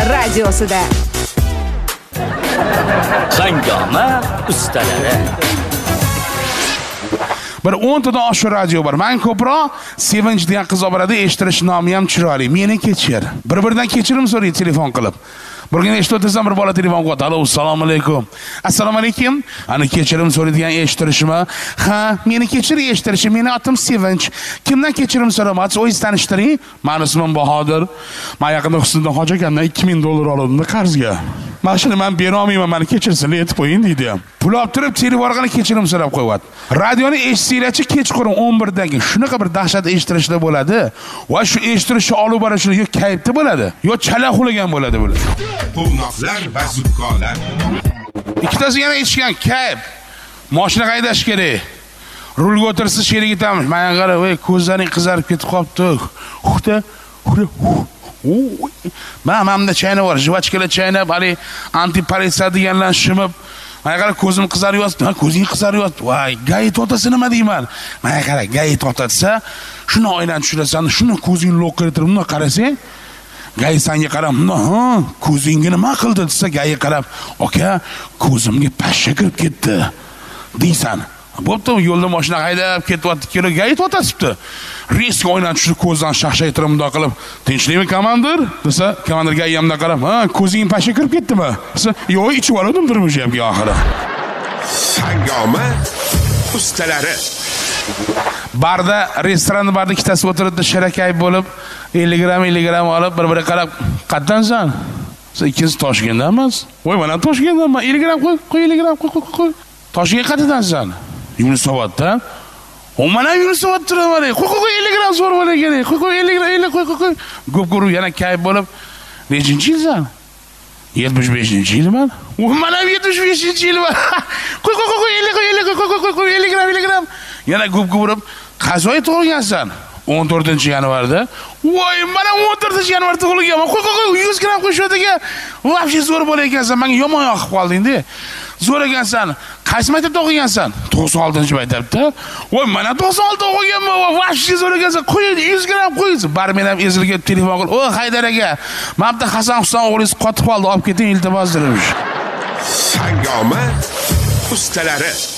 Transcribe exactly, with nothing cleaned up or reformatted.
radiosida. Hangoma ustalari. Bir o'nta da shu radio bor. Men ko'proq Sevinch degan qiz oboradi, eshittirish nomi ham chiroyli. Meni kechir. Bir-biridan kechirim so'raydi telefon qilib. Birgina eshitib o'tirsam bir bola telefon qiladi. Alo, assalomu alaykum. Assalomu alaykum. Ani kechirim so'raydigan eshittirishmi? Ha, meni kechir eshittirishim. Meni atim Sevinch. Kimdan kechirim so'ramoqsiz? O'zingiz tanishtiring. Meni ismim Bahodir. Men yaqinda Husniddin hoji akamdan ikki ming dollar oldim qarzga. Mashina men bera olmayman, meni kechirsin, aytib qo'ying deydi. Pul olib turib, telefonga kechirim so'rab qo'yapti. Radioni eshitsanglarchi kechqurun o'n birdagi shunaqa bir dahshat eshittirishlar bo'ladi. Va shu eshittirishni olib borishlar yo kayfda bo'ladi, yo chala xulagan bo'ladi bular. Qo'noqlar va zukkorlar. Ikkitasi yana eshitgan kayf. Mashina haydash kerak. Rulga o'tirsa sherik etamiz. Menga qara, voy, ko'zlaring qizarib ketib qopti. Xuda, xuda. Men hamda chayna bor, jivachkalar chaynab, hali antipolitsiya deganlar shimib. Menga qara, ko'zim qizaryapti. Ha, ko'zing qizaryapti. Voy, gayet otasi nima deyman? Menga qara, gayet otasi, shuni oylan tushirasan, shuni ko'zingni loqirtirib, buni qarasang, gay senga qarab, ha, ko'zingni nima qildi desa, gay qarab, "Aka, ko'zimga pashsha kirib ketdi." deysan. Bo'pti, yo'lda mashina haydab ketyapti, kelo gay to'tasibdi. Risk o'ynan tushib ko'zdan shahshaytirib bundoq qilib, "Tinchlikmi, komandir?" desa, komandir gayyamdan qarab, "Ha, ko'zing pashsha kirib ketdimi?" desa, "Yo'q, ichib oldim turmush ham oxiri." Hangoma ustalari. Barda, restoran barda ikkitasi o'tiribdi, shirakay bo'lib, ellik gram ellik gram olib, bir-biriga qarab, "Qatdansan?" Siz ikkingiz Toshkentdanmas? "Voy, men ham Toshkentdanman. ellik gram qo'y, qo'y ellik gram qo'y, qo'y, qo'y." Toshkent qatdansan? Yunusoboddan. O mana Yunusobod turaman. Qo'y, qo'y, ellik gram zo'r bo'la kerak. Qo'y, qo'y, ellik gram, ellik qo'y, qo'y. Go'p-go'ruv yana kayf bo'lib, "Nechinchi yilsan?" yetmish beshinchi yilman. O mana yetmish beshinchi yilman. Qo'y, qo'y, qo'y, ellik qo'y, ellik qo'y, qo'y, qo'y, qo'y, ellik gram, ellik gram. Yana go'p-go'ruv, "Qazoy tug'ilgansan?" o'n to'rtinchi yanvarda. Voy, mana o'n to'rtinchi yanvar tug'ilganman. Qo'y, qo'y, qo'y, yuz gram qo'y shu yerga. Vobshe zo'r bo'la ekansan. Menga yomon yoqib qolding-da. Zo'r ekansan. Qaysi maktabda o'qigansan? to'qson oltinchi maktabda. Voy, mana to'qson olti o'qiganman. Vobshe zo'r ekansan. Qo'y, yuz gram qo'y. Barmen ham ezilib telefon qilib, "O, Haydar aka, men bitta Hasan Husan o'g'lingiz qotib qoldi, olib keting, iltimos" demiş. Hangoma ustalari.